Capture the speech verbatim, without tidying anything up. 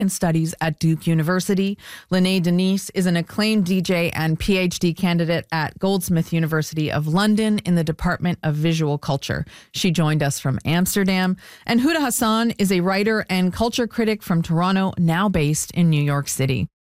in Studies at Duke University. Lene Denise is an acclaimed D J and P H D candidate at Goldsmith University of London in the Department of Visual Culture. She joined us from Amsterdam. And Huda Hassan is a writer and culture critic from Toronto, now based in New York City.